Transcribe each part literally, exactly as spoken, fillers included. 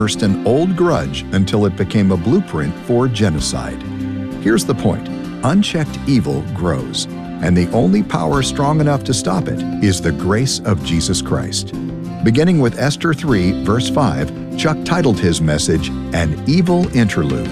First, an old grudge until it became a blueprint for genocide. Here's the point. Unchecked evil grows, and the only power strong enough to stop it is the grace of Jesus Christ. Beginning with Esther three, verse five, Chuck titled his message, An Evil Interlude.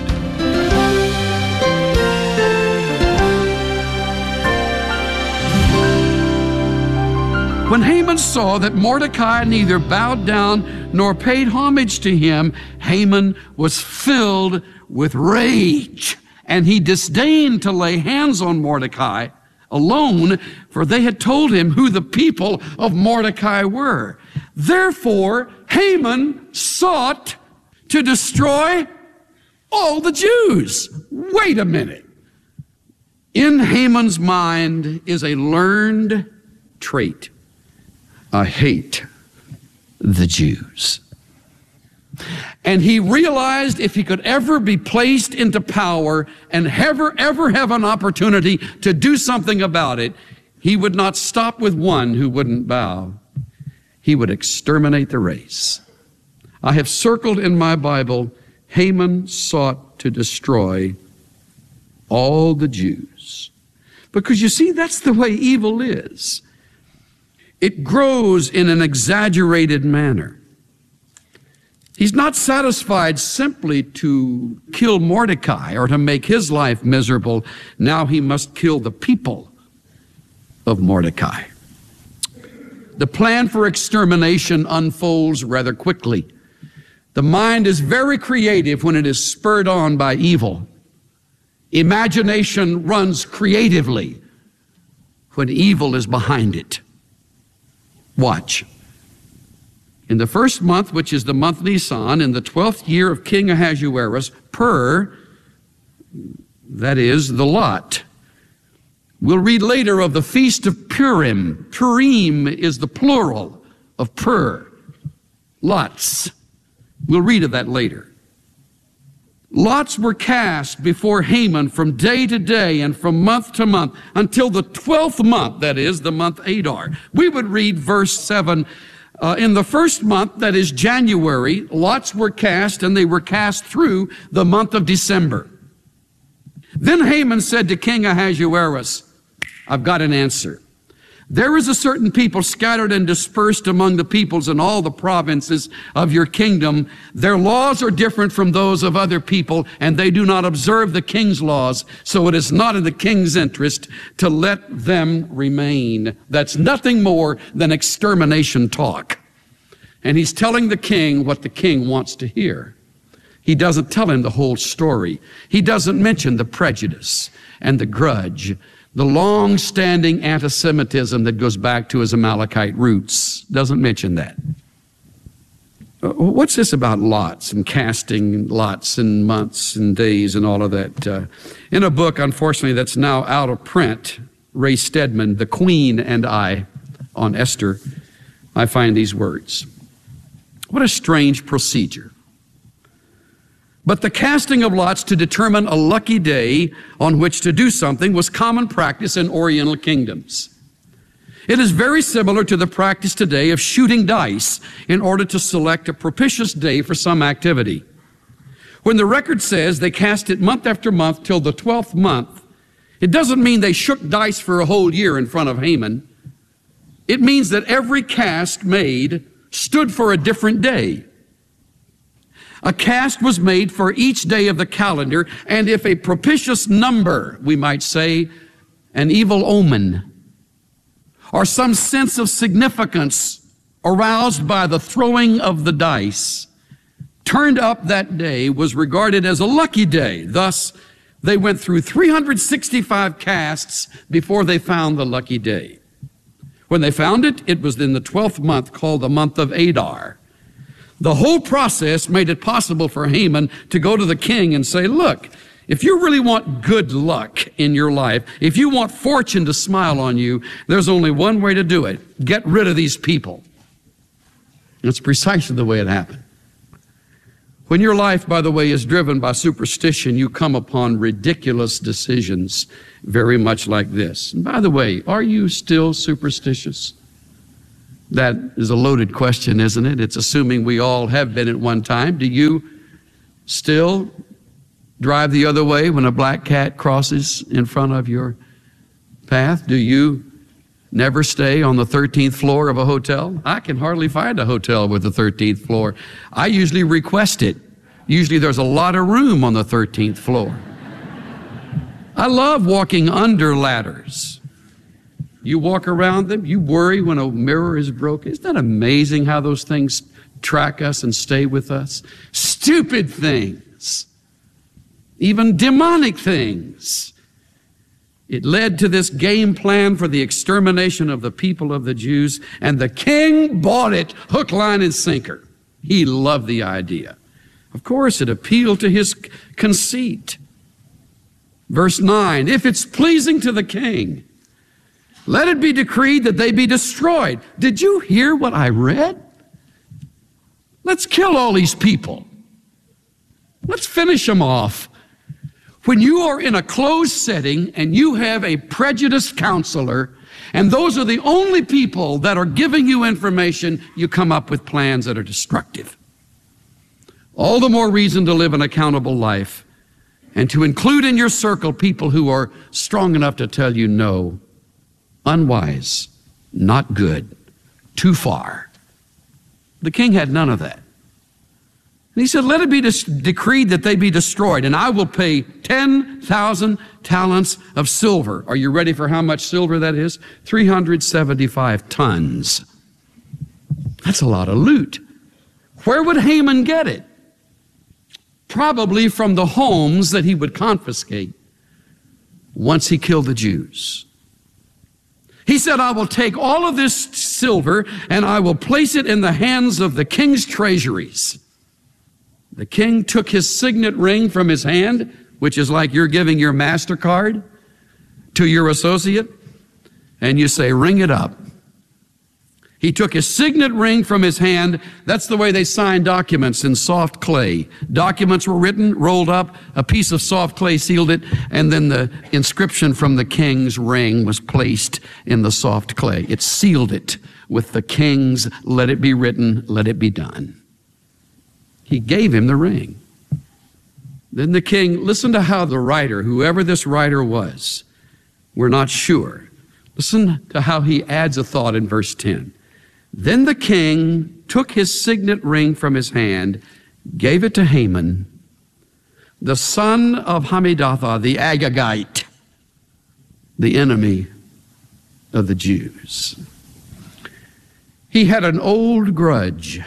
When Haman saw that Mordecai neither bowed down nor paid homage to him, Haman was filled with rage, and he disdained to lay hands on Mordecai alone, for they had told him who the people of Mordecai were. Therefore, Haman sought to destroy all the Jews. Wait a minute. In Haman's mind is a learned trait. I hate the Jews. And he realized if he could ever be placed into power and ever, ever have an opportunity to do something about it, he would not stop with one who wouldn't bow. He would exterminate the race. I have circled in my Bible, Haman sought to destroy all the Jews. Because you see, that's the way evil is. It grows in an exaggerated manner. He's not satisfied simply to kill Mordecai or to make his life miserable. Now he must kill the people of Mordecai. The plan for extermination unfolds rather quickly. The mind is very creative when it is spurred on by evil. Imagination runs creatively when evil is behind it. Watch. In the first month, which is the month Nisan, in the twelfth year of King Ahasuerus, Pur, that is, the lot. We'll read later of the feast of Purim. Purim is the plural of Pur, lots. We'll read of that later. Lots were cast before Haman from day to day and from month to month until the twelfth month, that is, the month Adar. We would read verse seven. Uh, in the first month, that is January, lots were cast, and they were cast through the month of December. Then Haman said to King Ahasuerus, I've got an answer. There is a certain people scattered and dispersed among the peoples in all the provinces of your kingdom. Their laws are different from those of other people, and they do not observe the king's laws, so it is not in the king's interest to let them remain. That's nothing more than extermination talk. And he's telling the king what the king wants to hear. He doesn't tell him the whole story. He doesn't mention the prejudice and the grudge, the long-standing anti-Semitism that goes back to his Amalekite roots. Doesn't mention that. Uh, what's this about lots and casting lots and months and days and all of that? Uh, in a book, unfortunately, that's now out of print, Ray Stedman, The Queen and I, on Esther, I find these words. What a strange procedure. But the casting of lots to determine a lucky day on which to do something was common practice in Oriental kingdoms. It is very similar to the practice today of shooting dice in order to select a propitious day for some activity. When the record says they cast it month after month till the twelfth month, it doesn't mean they shook dice for a whole year in front of Haman. It means that every cast made stood for a different day. A cast was made for each day of the calendar, and if a propitious number, we might say, an evil omen, or some sense of significance aroused by the throwing of the dice, turned up that day, was regarded as a lucky day. Thus, they went through three hundred sixty-five casts before they found the lucky day. When they found it, it was in the twelfth month, called the month of Adar. The whole process made it possible for Haman to go to the king and say, look, if you really want good luck in your life, if you want fortune to smile on you, there's only one way to do it. Get rid of these people. That's precisely the way it happened. When your life, by the way, is driven by superstition, you come upon ridiculous decisions very much like this. And by the way, are you still superstitious? That is a loaded question, isn't it? It's assuming we all have been at one time. Do you still drive the other way when a black cat crosses in front of your path? Do you never stay on the thirteenth floor of a hotel? I can hardly find a hotel with a thirteenth floor. I usually request it. Usually there's a lot of room on the thirteenth floor. I love walking under ladders. You walk around them, you worry when a mirror is broken. Isn't that amazing how those things track us and stay with us? Stupid things, even demonic things. It led to this game plan for the extermination of the people of the Jews, and the king bought it hook, line, and sinker. He loved the idea. Of course, it appealed to his conceit. Verse nine, if it's pleasing to the king, let it be decreed that they be destroyed. Did you hear what I read? Let's kill all these people. Let's finish them off. When you are in a closed setting and you have a prejudiced counselor, and those are the only people that are giving you information, you come up with plans that are destructive. All the more reason to live an accountable life and to include in your circle people who are strong enough to tell you no. Unwise, not good, too far. The king had none of that. And he said, let it be dis- decreed that they be destroyed, and I will pay ten thousand talents of silver. Are you ready for how much silver that is? three hundred seventy-five tons. That's a lot of loot. Where would Haman get it? Probably from the homes that he would confiscate once he killed the Jews. He said, I will take all of this silver and I will place it in the hands of the king's treasuries. The king took his signet ring from his hand, which is like you're giving your MasterCard to your associate, and you say, ring it up. He took his signet ring from his hand. That's the way they signed documents in soft clay. Documents were written, rolled up, a piece of soft clay sealed it, and then the inscription from the king's ring was placed in the soft clay. It sealed it with the king's, let it be written, let it be done. He gave him the ring. Then the king, listen to how the writer, whoever this writer was, we're not sure. Listen to how he adds a thought in verse ten. Then the king took his signet ring from his hand, gave it to Haman, the son of Hammedatha, the Agagite, the enemy of the Jews. He had an old grudge.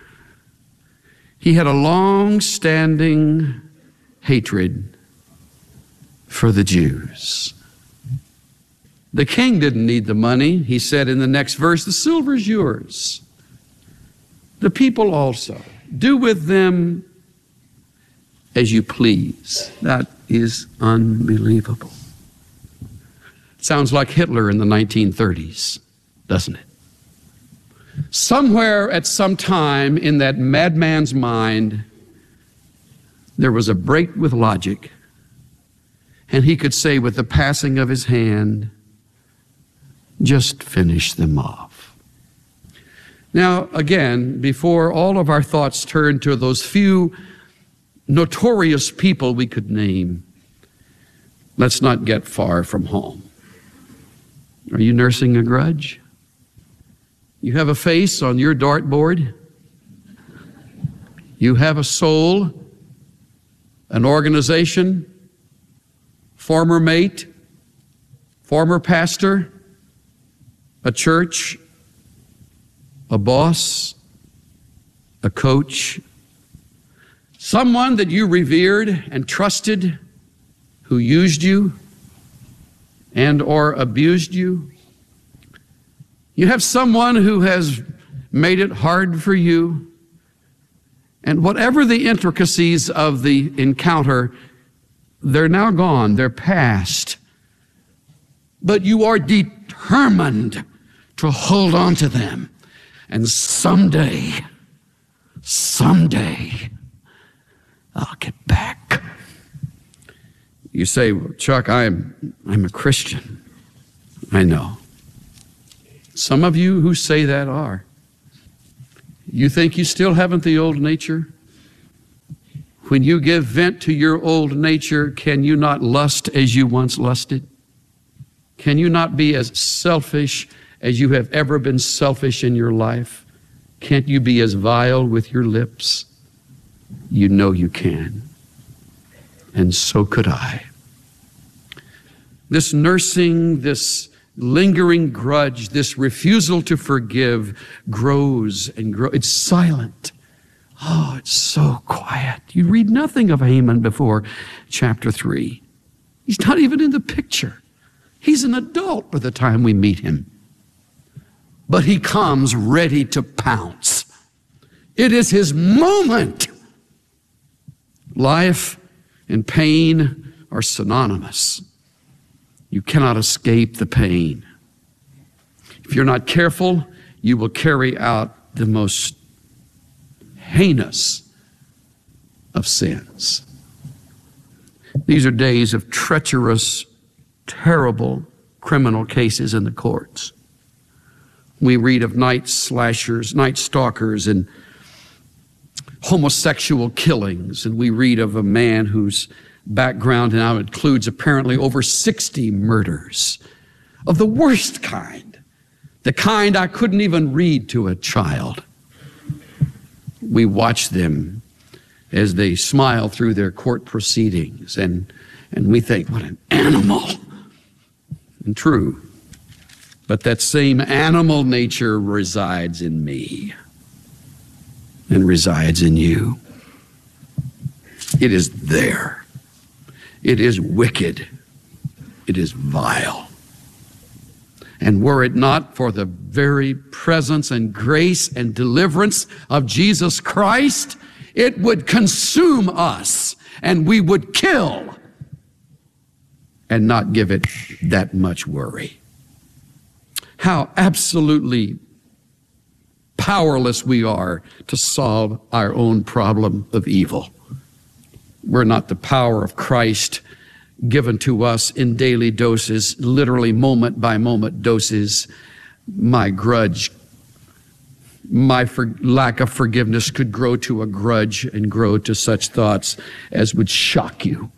He had a long-standing hatred for the Jews. The king didn't need the money. He said in the next verse, the silver is yours. The people also. Do with them as you please. That is unbelievable. Sounds like Hitler in the nineteen thirties, doesn't it? Somewhere at some time in that madman's mind, there was a break with logic, and he could say with the passing of his hand, just finish them off. Now, again, before all of our thoughts turn to those few notorious people we could name, let's not get far from home. Are you nursing a grudge? You have a face on your dartboard. You have a soul, an organization, former mate, former pastor, a church, a boss, a coach, someone that you revered and trusted who used you and or abused you. You have someone who has made it hard for you. And whatever the intricacies of the encounter, they're now gone, they're past. But you are determined to hold on to them. And someday, someday, I'll get back. You say, well, Chuck, I'm, I'm a Christian. I know. Some of you who say that are. You think you still haven't the old nature? When you give vent to your old nature, can you not lust as you once lusted? Can you not be as selfish as you have ever been selfish in your life? Can't you be as vile with your lips? You know you can. And so could I. This nursing, this lingering grudge, this refusal to forgive grows and grows. It's silent. Oh, it's so quiet. You read nothing of Haman before chapter three. He's not even in the picture. He's an adult by the time we meet him. But he comes ready to pounce. It is his moment. Life and pain are synonymous. You cannot escape the pain. If you're not careful, you will carry out the most heinous of sins. These are days of treacherous, terrible criminal cases in the courts. We read of night slashers, night stalkers, and homosexual killings, and we read of a man whose background now includes apparently over sixty murders of the worst kind, the kind I couldn't even read to a child. We watch them as they smile through their court proceedings, and, and we think, what an animal. And true, but that same animal nature resides in me and resides in you. It is there. It is wicked. It is vile. And were it not for the very presence and grace and deliverance of Jesus Christ, it would consume us and we would kill and not give it that much worry. How absolutely powerless we are to solve our own problem of evil. We're not the power of Christ given to us in daily doses, literally moment by moment doses. My grudge, my for, lack of forgiveness could grow to a grudge and grow to such thoughts as would shock you.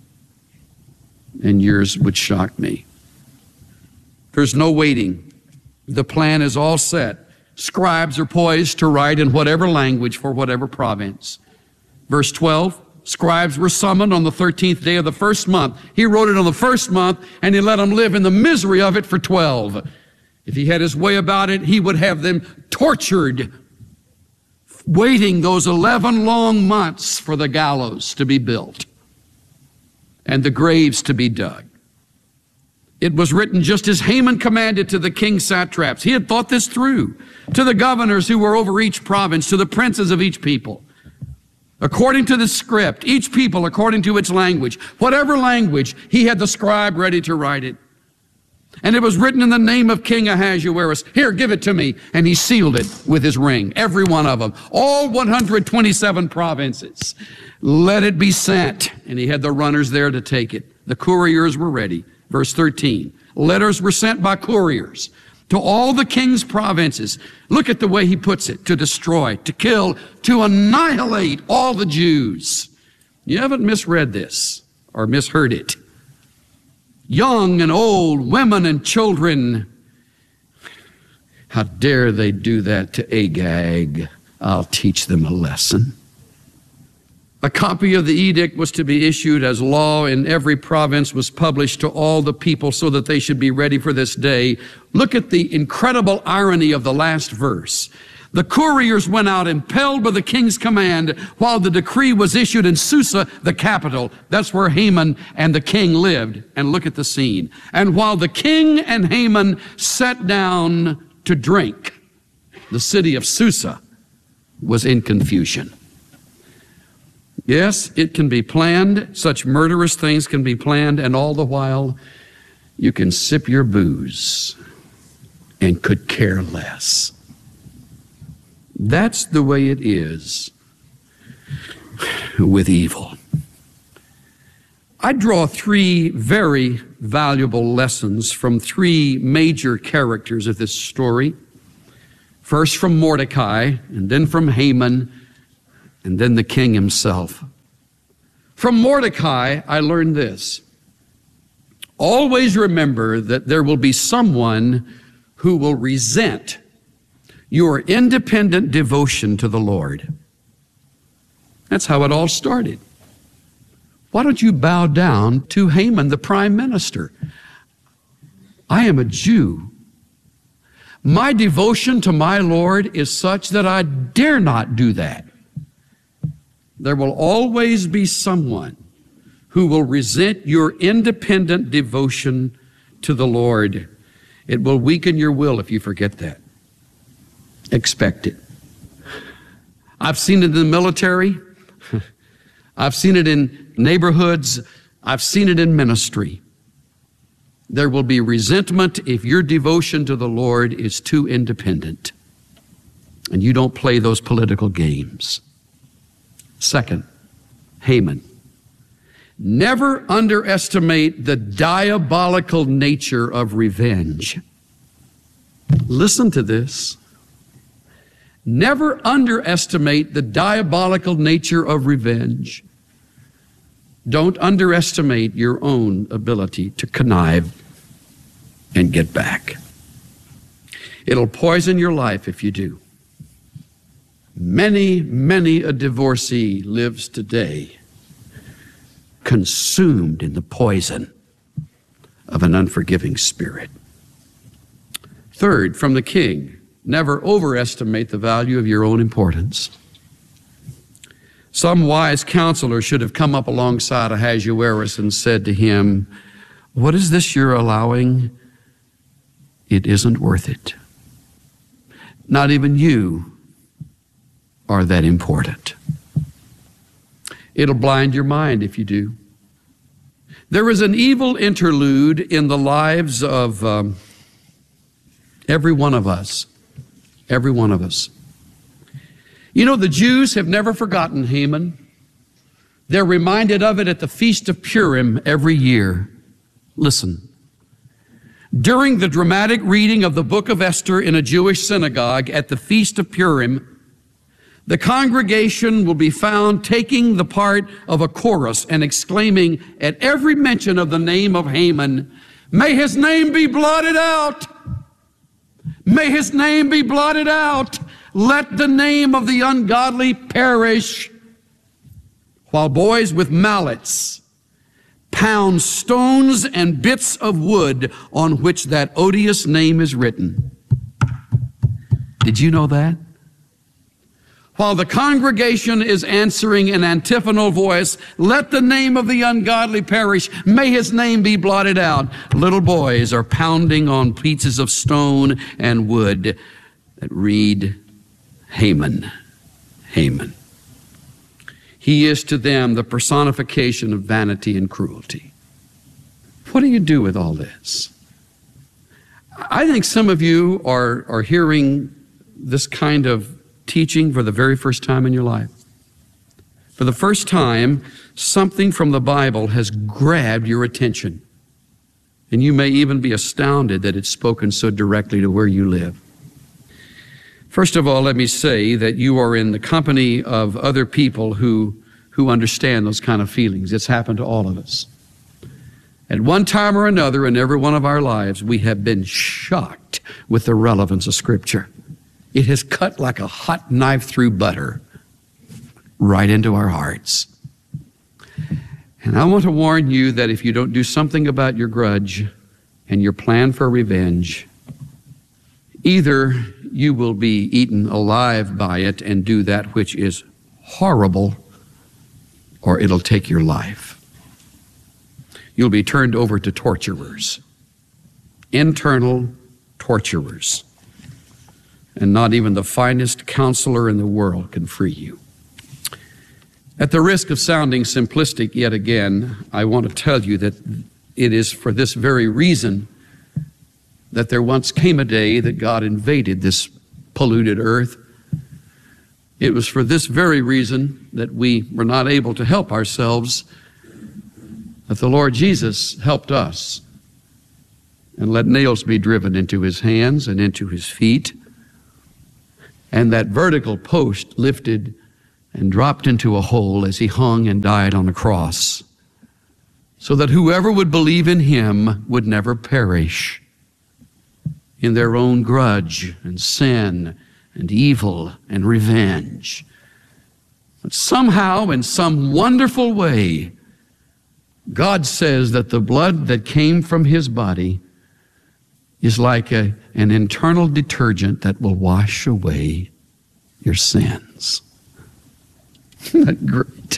And yours would shock me. There's no waiting. The plan is all set. Scribes are poised to write in whatever language for whatever province. Verse twelve, scribes were summoned on the thirteenth day of the first month. He wrote it on the first month, and he let them live in the misery of it for twelve. If he had his way about it, he would have them tortured, waiting those eleven long months for the gallows to be built and the graves to be dug. It was written just as Haman commanded to the king's satraps. He had thought this through. To the governors who were over each province, to the princes of each people. According to the script, each people according to its language. Whatever language, he had the scribe ready to write it. And it was written in the name of King Ahasuerus. Here, give it to me. And he sealed it with his ring, every one of them. All one hundred twenty-seven provinces. Let it be sent. And he had the runners there to take it. The couriers were ready. Verse thirteen, letters were sent by couriers to all the king's provinces. Look at the way he puts it: to destroy, to kill, to annihilate all the Jews. You haven't misread this or misheard it. Young and old, women and children. How dare they do that to Agag? I'll teach them a lesson. A copy of the edict was to be issued as law in every province, was published to all the people so that they should be ready for this day. Look at the incredible irony of the last verse. The couriers went out impelled by the king's command while the decree was issued in Susa, the capital. That's where Haman and the king lived. And look at the scene. And while the king and Haman sat down to drink, the city of Susa was in confusion. Yes, it can be planned. Such murderous things can be planned, and all the while you can sip your booze and could care less. That's the way it is with evil. I draw three very valuable lessons from three major characters of this story. First from Mordecai, and then from Haman, and then the king himself. From Mordecai, I learned this. Always remember that there will be someone who will resent your independent devotion to the Lord. That's how it all started. Why don't you bow down to Haman, the prime minister? I am a Jew. My devotion to my Lord is such that I dare not do that. There will always be someone who will resent your independent devotion to the Lord. It will weaken your will if you forget that. Expect it. I've seen it in the military. I've seen it in neighborhoods. I've seen it in ministry. There will be resentment if your devotion to the Lord is too independent and you don't play those political games. Second, Haman. Never underestimate the diabolical nature of revenge. Listen to this. Never underestimate the diabolical nature of revenge. Don't underestimate your own ability to connive and get back. It'll poison your life if you do. Many, many a divorcee lives today consumed in the poison of an unforgiving spirit. Third, from the king, never overestimate the value of your own importance. Some wise counselor should have come up alongside Ahasuerus and said to him, "What is this you're allowing? It isn't worth it. Not even you are that important." It'll blind your mind if you do. There is an evil interlude in the lives of um, every one of us. Every one of us. You know, the Jews have never forgotten Haman. They're reminded of it at the Feast of Purim every year. Listen. During the dramatic reading of the book of Esther in a Jewish synagogue at the Feast of Purim, the congregation will be found taking the part of a chorus and exclaiming at every mention of the name of Haman, "May his name be blotted out! May his name be blotted out! Let the name of the ungodly perish!" While boys with mallets pound stones and bits of wood on which that odious name is written. Did you know that? While the congregation is answering in antiphonal voice, "Let the name of the ungodly perish, may his name be blotted out," little boys are pounding on pieces of stone and wood that read, Haman, Haman. He is to them the personification of vanity and cruelty. What do you do with all this? I think some of you are, are hearing this kind of teaching for the very first time in your life. For the first time, something from the Bible has grabbed your attention. And you may even be astounded that it's spoken so directly to where you live. First of all, let me say that you are in the company of other people who, who understand those kind of feelings. It's happened to all of us. At one time or another in every one of our lives, we have been shocked with the relevance of Scripture. It has cut like a hot knife through butter right into our hearts. And I want to warn you that if you don't do something about your grudge and your plan for revenge, either you will be eaten alive by it and do that which is horrible, or it'll take your life. You'll be turned over to torturers, internal torturers. And not even the finest counselor in the world can free you. At the risk of sounding simplistic yet again, I want to tell you that it is for this very reason that there once came a day that God invaded this polluted earth. It was for this very reason that we were not able to help ourselves, that the Lord Jesus helped us and let nails be driven into his hands and into his feet, and that vertical post lifted and dropped into a hole as he hung and died on the cross, so that whoever would believe in him would never perish in their own grudge and sin and evil and revenge. But somehow, in some wonderful way, God says that the blood that came from his body is like a, an internal detergent that will wash away your sins. Isn't that great?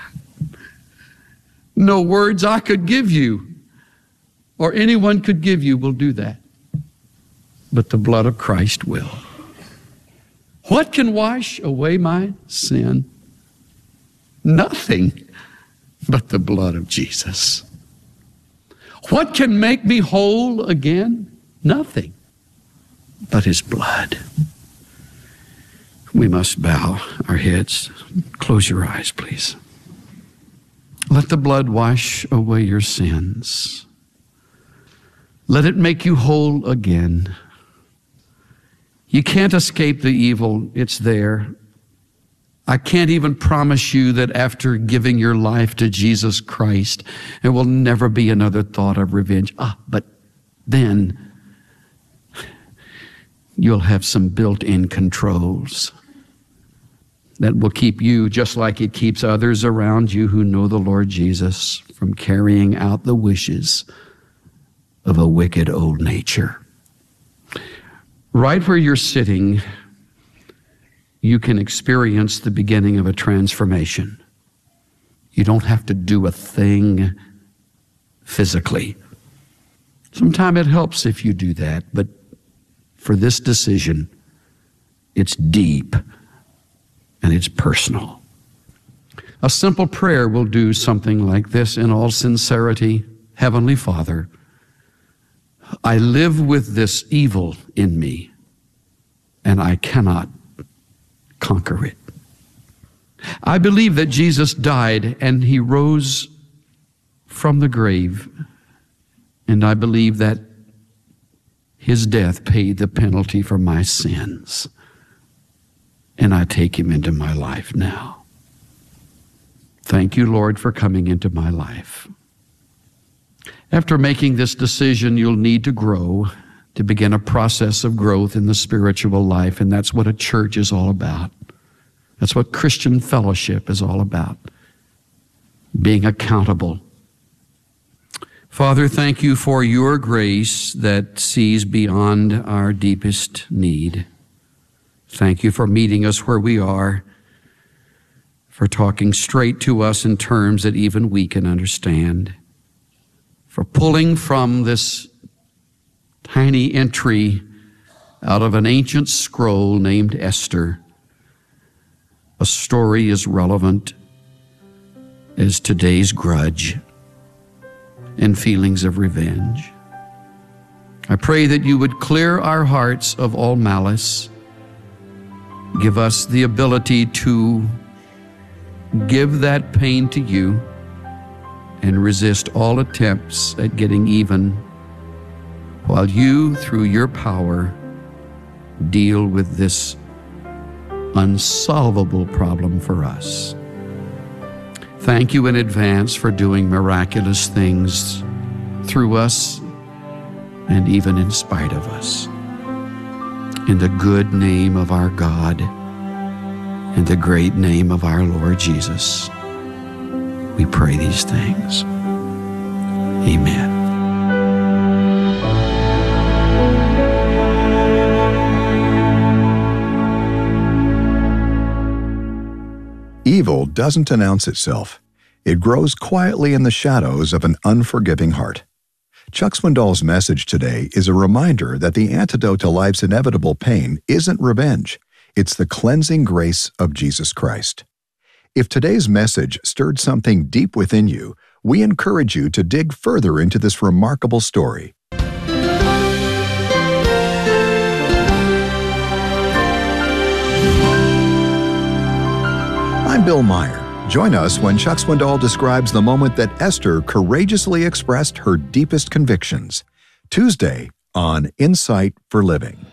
No words I could give you or anyone could give you will do that, but the blood of Christ will. What can wash away my sin? Nothing but the blood of Jesus. What can make me whole again? Nothing but his blood. We must bow our heads. Close your eyes, please. Let the blood wash away your sins. Let it make you whole again. You can't escape the evil. It's there. I can't even promise you that after giving your life to Jesus Christ, there will never be another thought of revenge. Ah, but then you'll have some built-in controls that will keep you, just like it keeps others around you who know the Lord Jesus, from carrying out the wishes of a wicked old nature. Right where you're sitting, you can experience the beginning of a transformation. You don't have to do a thing physically. Sometimes it helps if you do that, but for this decision, it's deep and it's personal. A simple prayer will do something like this in all sincerity. Heavenly Father, I live with this evil in me, and I cannot conquer it. I believe that Jesus died and he rose from the grave, and I believe that his death paid the penalty for my sins, and I take him into my life now. Thank you, Lord, for coming into my life. After making this decision, you'll need to grow, to begin a process of growth in the spiritual life, and that's what a church is all about. That's what Christian fellowship is all about, being accountable. Father, thank you for your grace that sees beyond our deepest need. Thank you for meeting us where we are, for talking straight to us in terms that even we can understand, for pulling from this tiny entry out of an ancient scroll named Esther a story as relevant as today's grudge and feelings of revenge. I pray that you would clear our hearts of all malice. Give us the ability to give that pain to you and resist all attempts at getting even, while you, through your power, deal with this unsolvable problem for us. Thank you in advance for doing miraculous things through us and even in spite of us. In the good name of our God and the great name of our Lord Jesus, we pray these things. Amen. Evil doesn't announce itself. It grows quietly in the shadows of an unforgiving heart. Chuck Swindoll's message today is a reminder that the antidote to life's inevitable pain isn't revenge. It's the cleansing grace of Jesus Christ. If today's message stirred something deep within you, we encourage you to dig further into this remarkable story. I'm Bill Meyer. Join us when Chuck Swindoll describes the moment that Esther courageously expressed her deepest convictions. Tuesday on Insight for Living.